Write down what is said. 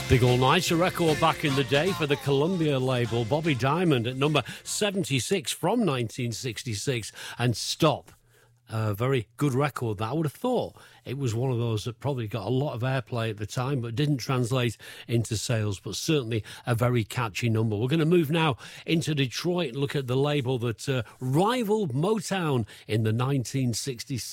Big All Nighter record back in the day for the Columbia label. Bobby Diamond at number 76 from 1966. And Stop. A very good record that I would have thought it was one of those that probably got a lot of airplay at the time but didn't translate into sales, but certainly a very catchy number. We're going to move now into Detroit and look at the label that rivaled Motown in the 1966